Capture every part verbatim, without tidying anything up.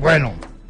Bueno,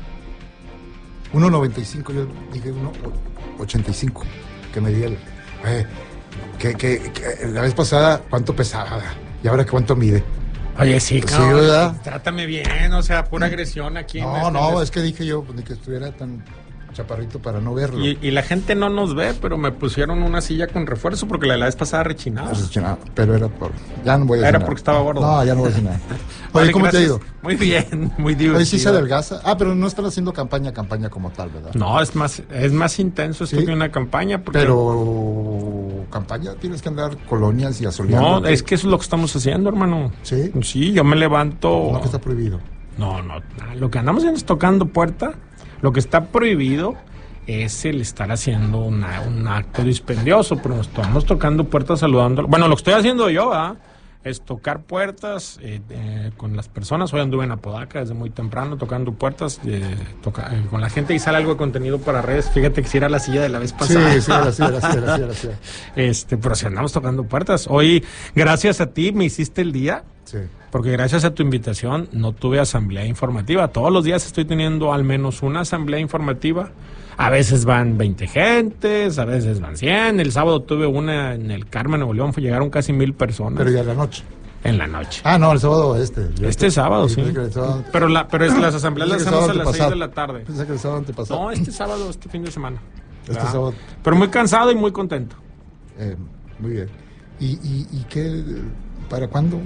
uno noventa y cinco, yo dije uno ochenta y cinco, que me diga el... Eh, que, que, que la vez pasada, ¿cuánto pesaba? Y ahora, ¿cuánto mide? Oye, sí, Sí, cabrón, ¿verdad? trátame bien, o sea, pura agresión aquí. No, en este- no, es que dije yo, ni que estuviera tan chaparrito para no verlo. Y, y la gente no nos ve, pero me pusieron una silla con refuerzo porque la de la vez pasada rechinaba. Pero era por... Ya no voy a decir Era nada. porque estaba gordo. No, ya no voy a decir nada. Oye, Vale, ¿cómo gracias. te ha ido? Muy bien, muy divertido. Oye, sí se adelgaza. Ah, pero no están haciendo campaña, campaña como tal, ¿verdad? No, es más, es más intenso esto ¿Sí? que una campaña. Porque... Pero... campaña, tienes que andar colonias y asoleando. No, es que eso es lo que estamos haciendo, hermano. ¿Sí? Sí, yo me levanto... No, que está prohibido. No, no, no, lo que andamos haciendo es tocando puerta. Lo que está prohibido es el estar haciendo una, un acto dispendioso, pero nos estamos tocando puertas saludando. Bueno, lo que estoy haciendo yo, ¿ah? Es tocar puertas eh, eh, con las personas. Hoy anduve en Apodaca desde muy temprano tocando puertas eh, toca, eh, con la gente y sale algo de contenido para redes. Fíjate que si era la silla de la vez pasada. Sí, sí, era así, era así, era así, era así. Este, pero si andamos tocando puertas. Hoy, gracias a ti, me hiciste el día. Sí. Porque gracias a tu invitación no tuve asamblea informativa. Todos los días estoy teniendo al menos una asamblea informativa. A veces van veinte gentes, a veces van cien. El sábado tuve una en el Carmen, Nuevo León, llegaron casi mil personas. Pero ya en la noche. En la noche. Ah, no, el sábado este. Yo Este sábado, sí. pensé que el sábado- Pero, la, pero es, las asambleas las pensé que el hacemos a sábado las seis antepasado. de la tarde. Pensé que el sábado antepasado. No, este sábado, este fin de semana. Este Ah. sábado. Pero muy cansado y muy contento. Eh, muy bien. ¿Y, y, y qué? ¿Para cuándo?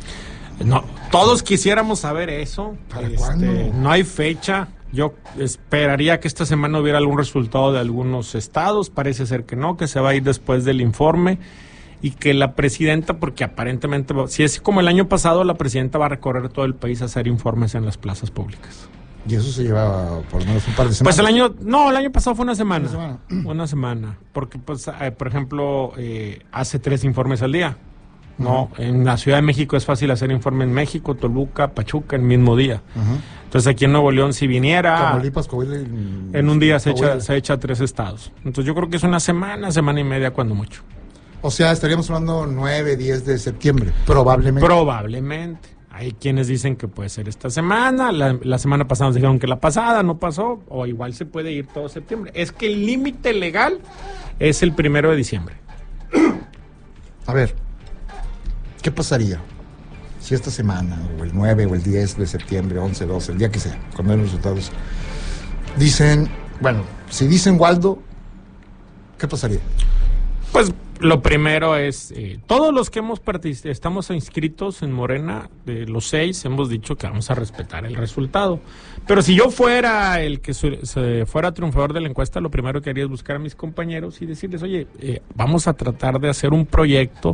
No, todos quisiéramos saber eso. ¿Para Este, cuándo? No hay fecha. Yo esperaría que esta semana hubiera algún resultado de algunos estados. Parece ser que no, que se va a ir después del informe. Y que la presidenta, porque aparentemente, si es como el año pasado, la presidenta va a recorrer todo el país a hacer informes en las plazas públicas. Y eso se lleva por lo menos un par de semanas. Pues el año, no, el año pasado fue una semana. Una semana. Una semana. Porque, pues, eh, por ejemplo, eh, hace tres informes al día. No, Ujú. en la Ciudad de México es fácil hacer informe en México, Toluca, Pachuca, el mismo día. Ujú. Entonces aquí en Nuevo León, si viniera, Tamaulipas, Coahuila y- en un día se echa, Coahuila. se echa a tres estados. Entonces yo creo que es una semana, semana y media cuando mucho. O sea, estaríamos hablando nueve, diez de septiembre, probablemente. Probablemente. Hay quienes dicen que puede ser esta semana, la, la semana pasada nos dijeron que la pasada no pasó, o igual se puede ir todo septiembre. Es que el límite legal es el primero de diciembre. A ver, ¿qué pasaría si esta semana, o el nueve, o el diez de septiembre, once, doce, el día que sea, cuando den los resultados, dicen, bueno, si dicen Waldo, ¿qué pasaría? Pues lo primero es, eh, todos los que hemos partic- estamos inscritos en Morena, de los seis, hemos dicho que vamos a respetar el resultado. Pero si yo fuera el que su- se fuera triunfador de la encuesta, lo primero que haría es buscar a mis compañeros y decirles, oye, eh, vamos a tratar de hacer un proyecto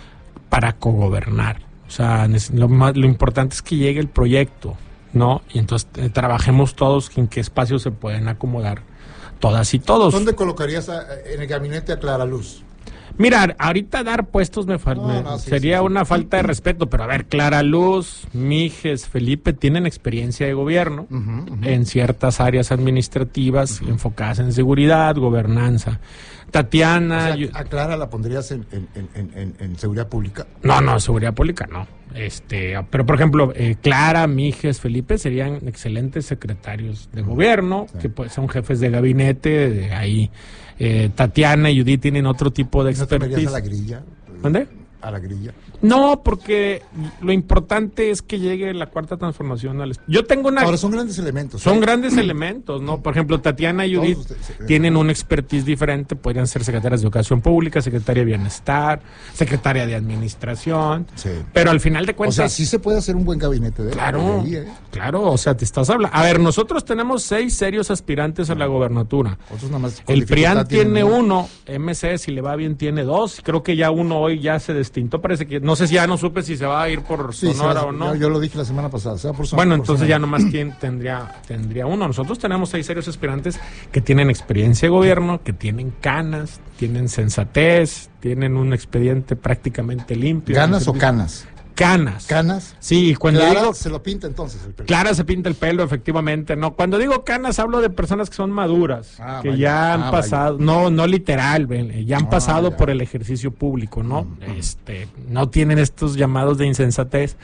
para cogobernar. O sea, nes- lo, más, lo importante es que llegue el proyecto, ¿no? Y entonces eh, trabajemos todos en qué espacios se pueden acomodar todas y todos. ¿Dónde colocarías a- en el gabinete a Clara Luz? Mira, ahorita dar puestos me, fal- No, me- no, sí, sería sí, sí. una falta de respeto, pero a ver, Clara Luz, Mijes, Felipe tienen experiencia de gobierno Ujú, ujú. en ciertas áreas administrativas enfocadas en seguridad, gobernanza. O Tatiana, sea, yo- a Clara la pondrías en, en, en, en- en- en seguridad pública. no, no, seguridad pública no. Este, pero por ejemplo, eh, Clara, Mijes, Felipe serían excelentes secretarios de gobierno, Sí. que pues son jefes de gabinete, de ahí. Eh, Tatiana y Judith tienen otro tipo de ¿No te meterías expertise. a la grilla? ¿Dónde? A la grilla. No, porque lo importante es que llegue la cuarta transformación al est- Yo tengo una... Ahora son grandes elementos. Son ¿eh? grandes elementos, ¿no? Por ejemplo, Tatiana y Todos Judith ustedes, sí. tienen un expertise diferente. Podrían ser secretarias de Educación Pública, secretaria de Bienestar, secretaria de Administración. Sí. Pero al final de O cuentas... sea, sí se puede hacer un buen gabinete de Claro, de ahí, ¿eh? claro, o sea, te estás hablando. A ver, nosotros tenemos seis serios aspirantes a la gobernatura. Otros nada más con El PRIAN dificultad tienen tiene uno. uno, M C, si le va bien, tiene dos. Creo que ya uno hoy ya se destintó. Parece que, no sé si ya no supe si se va a ir por Sí, Sonora se va- o no. Yo, yo lo dije la semana pasada. Se va por Sonora, Bueno, por entonces Sonora. ya nomás quien tendría, tendría uno. Nosotros tenemos seis serios aspirantes que tienen experiencia de gobierno, que tienen canas, tienen sensatez, tienen un expediente prácticamente limpio. ¿Ganas o canas? Canas. ¿Canas? Sí, y cuando Clara digo se lo pinta entonces el pelo. Clara se pinta el pelo, efectivamente. No, cuando digo canas hablo de personas que son maduras, Ah, que vaya. ya han Ah, pasado, no, no literal, ven, ya han Ah, pasado ya. por el ejercicio público, ¿no? Este, no tienen estos llamados de insensatez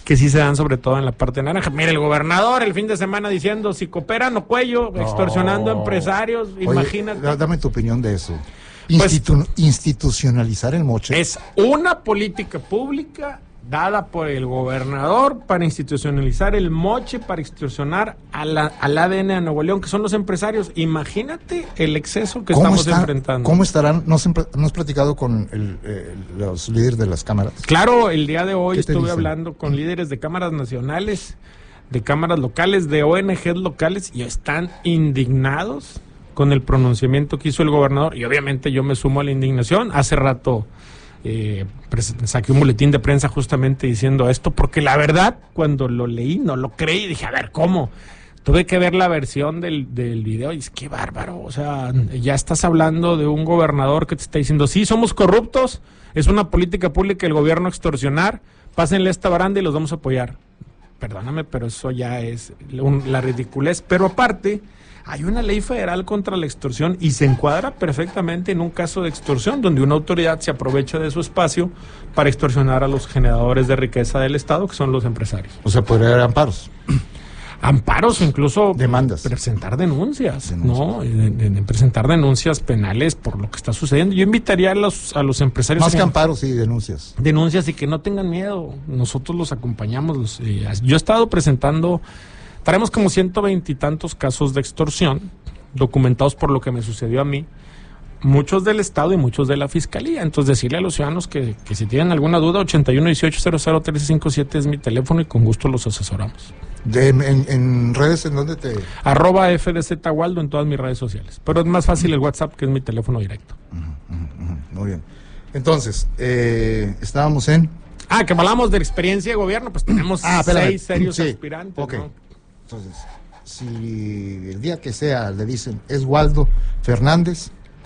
que sí se dan sobre todo en la parte naranja. Mire, el gobernador el fin de semana diciendo, si cooperan o cuello, no. extorsionando a empresarios, Oye, imagínate. Dame tu opinión de eso. Institu pues, institucionalizar el moche. Es una política pública dada por el gobernador para institucionalizar el moche, para extorsionar a la, al A D N de Nuevo León, que son los empresarios. Imagínate el exceso que estamos está, enfrentando. ¿Cómo estarán? ¿No, se, ¿no has platicado con el, eh, los líderes de las cámaras? Claro, el día de hoy estuve dicen? hablando con líderes de cámaras nacionales, de cámaras locales, de O N Ges locales, y están indignados con el pronunciamiento que hizo el gobernador, y obviamente yo me sumo a la indignación. Hace rato Eh, saqué un boletín de prensa justamente diciendo esto, porque la verdad, cuando lo leí, no lo creí, dije, a ver, ¿cómo? Tuve que ver la versión del, del video y es que bárbaro, o sea, ya estás hablando de un gobernador que te está diciendo, sí, somos corruptos, es una política pública el gobierno extorsionar, pásenle esta baranda y los vamos a apoyar. Perdóname, pero eso ya es un, la ridiculez, pero aparte hay una ley federal contra la extorsión y se encuadra perfectamente en un caso de extorsión donde una autoridad se aprovecha de su espacio para extorsionar a los generadores de riqueza del Estado, que son los empresarios. O sea, podría haber amparos. Amparos o incluso demandas. Presentar denuncias, denuncias. ¿no? De, de, de presentar denuncias penales por lo que está sucediendo. Yo invitaría a los, a los empresarios... Más que amparos, sí, denuncias. Denuncias y que no tengan miedo. Nosotros los acompañamos. Los, eh, yo he estado presentando... Traemos como ciento veinte y tantos casos de extorsión documentados por lo que me sucedió a mí, muchos del Estado y muchos de la Fiscalía. Entonces decirle a los ciudadanos que, que si tienen alguna duda, ochenta y uno dieciocho cero cero trece cincuenta y siete es mi teléfono y con gusto los asesoramos. De, en, en redes, ¿en dónde te...? Arroba F D Z Waldo en todas mis redes sociales. Pero es más fácil el WhatsApp, que es mi teléfono directo. Uh -huh, uh -huh, muy bien. Entonces, eh, estábamos en... Ah, que hablamos de experiencia de gobierno, pues tenemos ah, seis serios sí. aspirantes, okay. ¿no? Entonces, si el día que sea le dicen es Waldo Fernández,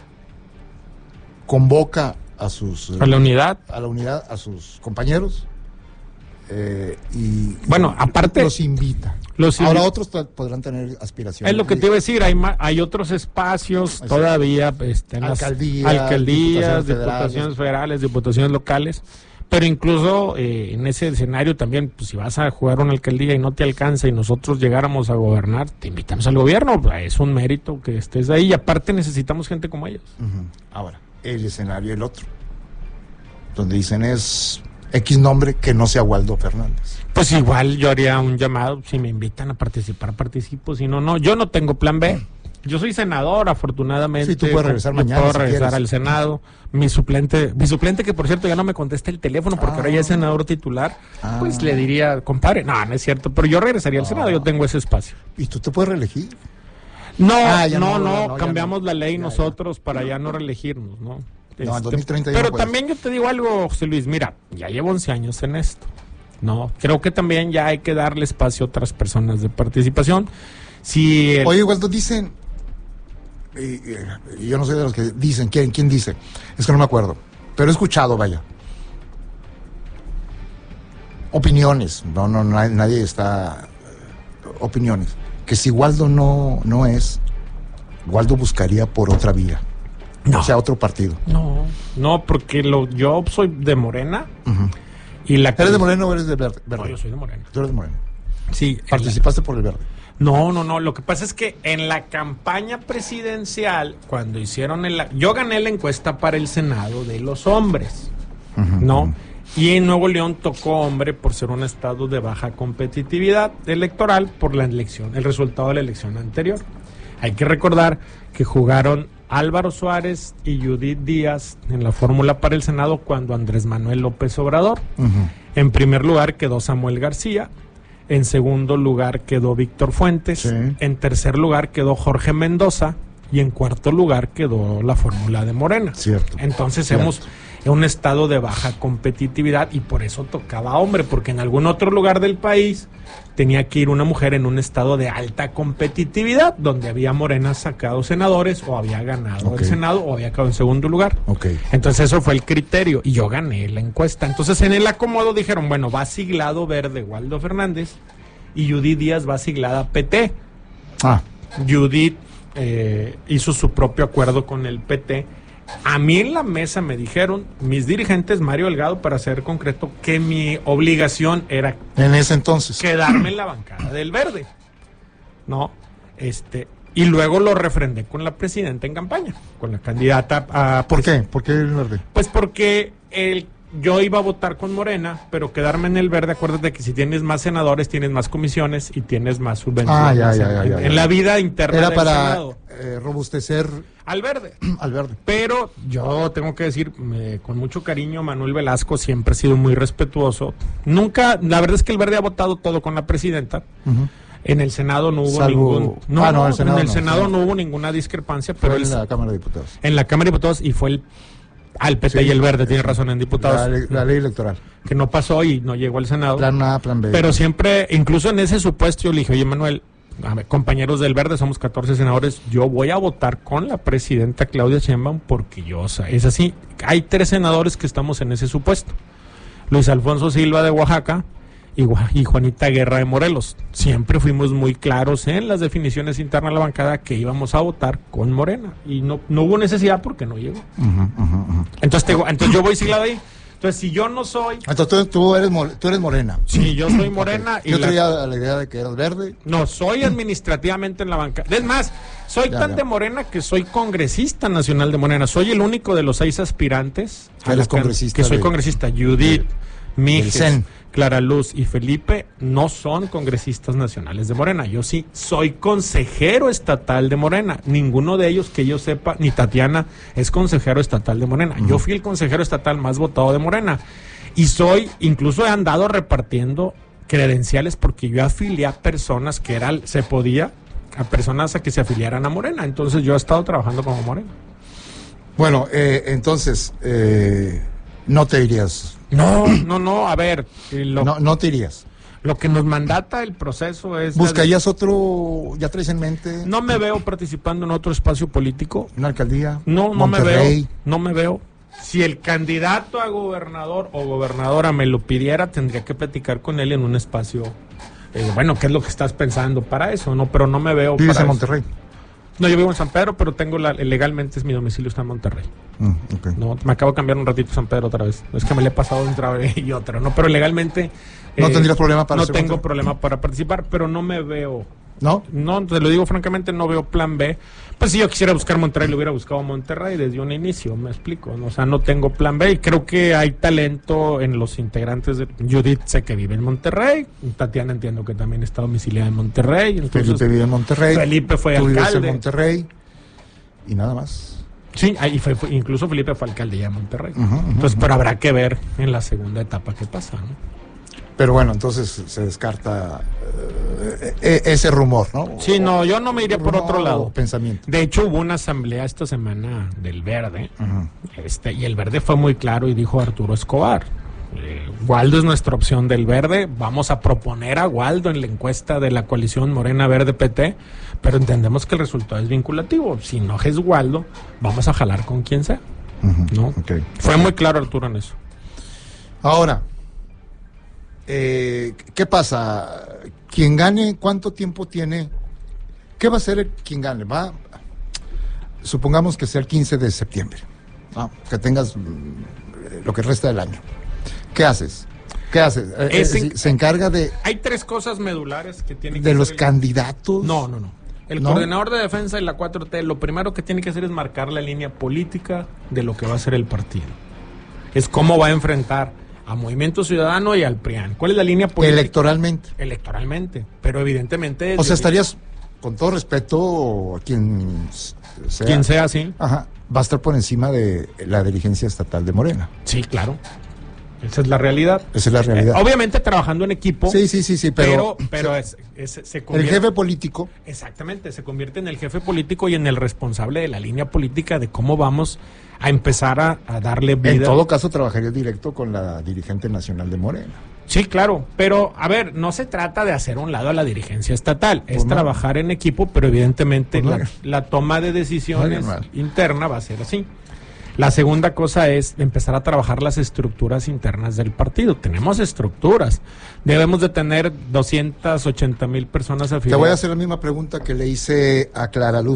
convoca a sus... A la unidad. A la unidad, a sus compañeros, eh, y... Bueno, aparte... Los invita. Los Ahora invi otros podrán tener aspiraciones. Es lo que te iba a decir, hay, hay otros espacios Así todavía, este, en alcaldías, las alcaldías, diputaciones, diputaciones federales. federales, diputaciones locales. Pero incluso eh, en ese escenario también, pues si vas a jugar una alcaldía y no te alcanza y nosotros llegáramos a gobernar, te invitamos al gobierno, es un mérito que estés ahí y aparte necesitamos gente como ellos. Uh-huh. Ahora, el escenario, el otro, donde dicen es X nombre que no sea Waldo Fernández. Pues igual yo haría un llamado, si me invitan a participar, participo, si no, no, yo no tengo plan B. Yo soy senador, afortunadamente. Sí, tú puedes regresar mañana. Puedo si regresar quieres. al Senado. Mi suplente, mi suplente que por cierto ya no me contesta el teléfono porque ah. ahora ya es senador titular, ah. pues le diría, compadre, no, no es cierto, pero yo regresaría ah. al Senado, yo tengo ese espacio. ¿Y tú te puedes reelegir? No, ah, no, no, no, no, cambiamos no. la ley ya, nosotros ya. para ya no reelegirnos, ¿no? No, este, en dos mil treinta ya pero no también yo te digo algo, José Luis, mira, ya llevo once años en esto, ¿no? Creo que también ya hay que darle espacio a otras personas de participación. Si el... Oye, Waldo, dicen... Y, y yo no soy de los que dicen, ¿quién, quién dice? Es que no me acuerdo, pero he escuchado, vaya. Opiniones, no, no, nadie, nadie está... Opiniones. Que si Waldo no, no es, Waldo buscaría por otra vía. No. O sea, otro partido. No, no, porque lo, yo soy de Morena. Uh-huh. Y la ¿Eres de Morena o eres de Verde? No, yo soy de Morena. Tú eres de Morena. Sí. ¿Participaste la... por el Verde? No, no, no. Lo que pasa es que en la campaña presidencial, cuando hicieron el... Yo gané la encuesta para el Senado de los hombres, uh-huh, ¿no? Uh-huh. Y en Nuevo León tocó hombre por ser un estado de baja competitividad electoral por la elección, el resultado de la elección anterior. Hay que recordar que jugaron Álvaro Suárez y Judith Díaz en la fórmula para el Senado cuando Andrés Manuel López Obrador. Uh-huh. En primer lugar quedó Samuel García. En segundo lugar quedó Víctor Fuentes, sí. En tercer lugar quedó Jorge Mendoza y en cuarto lugar quedó la fórmula de Morena. Cierto. Entonces Cierto. hemos en un estado de baja competitividad y por eso tocaba hombre, porque en algún otro lugar del país tenía que ir una mujer en un estado de alta competitividad, donde había Morena sacado senadores o había ganado okay. el Senado o había quedado en segundo lugar. Okay. Entonces eso fue el criterio y yo gané la encuesta. Entonces en el acomodo dijeron, bueno, va siglado Verde Waldo Fernández y Judith Díaz va siglada P T. Ah. Judith eh, hizo su propio acuerdo con el P T A mí en la mesa me dijeron, mis dirigentes, Mario Delgado, para ser concreto, que mi obligación era... En ese entonces. Quedarme en la bancada del Verde. ¿No? Este... Y luego lo refrendé con la presidenta en campaña, con la candidata a... ¿Por qué? ¿Por qué el Verde? Pues porque el, yo iba a votar con Morena, pero quedarme en el Verde, acuérdate que si tienes más senadores, tienes más comisiones y tienes más subvenciones. Ah, ya, ya, en, ya, ya, en ya. la vida interna Era del para Senado. eh, robustecer Al Verde. al Verde. Pero yo tengo que decir, me, con mucho cariño, Manuel Velasco siempre ha sido muy respetuoso. Nunca, la verdad es que el Verde ha votado todo con la presidenta. Uh-huh. En el Senado no hubo Salvo... ningún... No, ah, no, no, el Senado en el no, Senado sí. no hubo ninguna discrepancia, pero... Fue en el, la Cámara de Diputados. En la Cámara de Diputados, y fue el... Al P T sí, y el Verde, tiene sí. razón, en diputados. La ley, la ley electoral. Que no pasó y no llegó al Senado. Plan A, plan B. Pero siempre, incluso en ese supuesto, yo le dije, oye, Manuel, a ver, compañeros del Verde, somos catorce senadores, yo voy a votar con la presidenta Claudia Sheinbaum porque yo, o sea, es así. Hay tres senadores que estamos en ese supuesto. Luis Alfonso Silva de Oaxaca, y Juanita Guerra de Morelos. Siempre fuimos muy claros en las definiciones internas de la bancada que íbamos a votar con Morena. Y no, no hubo necesidad porque no llegó. Uh-huh, uh-huh, uh-huh. Entonces, te, entonces yo voy siglado ahí. Entonces, si yo no soy... Entonces tú eres, tú eres Morena. Sí, yo soy Morena. Okay. Yo traía la... la idea de que eras Verde. No, soy administrativamente en la bancada. Es más, soy ya, tan ya. de Morena que soy congresista nacional de Morena. Soy el único de los seis aspirantes. Que eres congresista. Que soy de, congresista. Judith, de, Mijes, Clara Luz y Felipe no son congresistas nacionales de Morena. Yo sí soy consejero estatal de Morena. Ninguno de ellos que yo sepa, ni Tatiana, es consejero estatal de Morena. Uh-huh. Yo fui el consejero estatal más votado de Morena. Y soy, incluso he andado repartiendo credenciales porque yo afilié a personas que era, se podía, a personas a que se afiliaran a Morena. Entonces yo he estado trabajando como Morena. Bueno, eh, entonces, eh, no te irías... No, no, no, a ver. Lo, no, no te irías. Lo que nos mandata el proceso es... ¿Buscarías de, otro, ya traes en mente? No me veo participando en otro espacio político. ¿Una alcaldía? No, no Monterrey. me veo, no me veo. Si el candidato a gobernador o gobernadora me lo pidiera, tendría que platicar con él en un espacio... Eh, bueno, ¿qué es lo que estás pensando para eso? No, pero no me veo ¿Vives para en eso. Monterrey? No, yo vivo en San Pedro, pero tengo la, legalmente es mi domicilio está en Monterrey. Mm, okay. No, me acabo de cambiar un ratito a San Pedro otra vez. Es que me le he pasado otra vez y otra, ¿no? Pero legalmente... ¿No eh, tendrías problema para No tengo Monterrey? problema para participar, pero no me veo... ¿No? No, te lo digo francamente, no veo plan B. Pues si yo quisiera buscar Monterrey, lo hubiera buscado Monterrey desde un inicio, me explico, ¿no? O sea, no tengo plan B y creo que hay talento en los integrantes de... Judith sé que vive en Monterrey, Tatiana entiendo que también está domiciliada en Monterrey. Entonces, Felipe vive en Monterrey. Felipe fue tú alcalde. Vives en Monterrey y nada más. Sí, ahí fue, fue, incluso Felipe fue alcalde ya en Monterrey. Uh-huh, uh-huh, entonces, uh-huh. Pero habrá que ver en la segunda etapa qué pasa, ¿no? Pero bueno, entonces se descarta eh, ese rumor, ¿no? Sí, no, yo no me iría por otro lado. Pensamiento. De hecho, hubo una asamblea esta semana del Verde, uh-huh. este, y el Verde fue muy claro y dijo Arturo Escobar, eh, Waldo es nuestra opción del Verde, vamos a proponer a Waldo en la encuesta de la coalición Morena Verde P T, pero entendemos que el resultado es vinculativo. Si no es Waldo, vamos a jalar con quien sea. Uh-huh. ¿No? Okay. Fue muy claro Arturo en eso. Ahora, Eh, ¿qué pasa? Quien gane, ¿cuánto tiempo tiene? ¿Qué va a hacer el, quien gane? Va, supongamos que sea el quince de septiembre, ¿no? Que tengas mm, lo que resta del año. ¿Qué haces? ¿Qué haces? Eh, en, ¿Se encarga de...? Hay tres cosas medulares que tienen que ¿De los el, candidatos? No, no, no. El ¿No? coordinador de defensa de la cuatro T, lo primero que tiene que hacer es marcar la línea política de lo que va a ser el partido. Es cómo va a enfrentar a Movimiento Ciudadano y al P R I A N. ¿Cuál es la línea política? Electoralmente. Electoralmente, pero evidentemente... O sea, estarías, con todo respeto, a quien sea... Quien sea, sí. Ajá, va a estar por encima de la dirigencia estatal de Morena. Sí, claro. Esa es la realidad. Esa es la realidad. Eh, obviamente trabajando en equipo. Sí, sí, sí, sí, pero... Pero, pero es, es, se convierte, el jefe político... Exactamente, se convierte en el jefe político y en el responsable de la línea política de cómo vamos a empezar a, a darle vida. En todo caso, trabajaría directo con la dirigente nacional de Morena. Sí, claro, pero a ver, no se trata de hacer a un lado a la dirigencia estatal, es pues trabajar en equipo, pero evidentemente pues la, la toma de decisiones no interna va a ser así. La segunda cosa es empezar a trabajar las estructuras internas del partido. Tenemos estructuras. Debemos de tener doscientas ochenta mil personas afiliadas. Te voy a hacer la misma pregunta que le hice a Clara Luz.